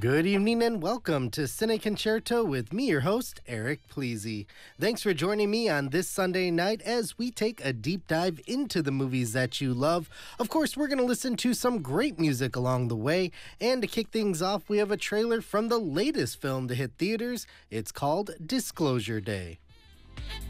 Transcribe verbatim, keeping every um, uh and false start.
Good evening and welcome to Cine Concerto with me, your host, Eric Pleasy. Thanks for joining me on this Sunday night as we take a deep dive into the movies that you love. Of course, we're going to listen to some great music along the way. And to kick things off, we have a trailer from the latest film to hit theaters. It's called Disclosure Day.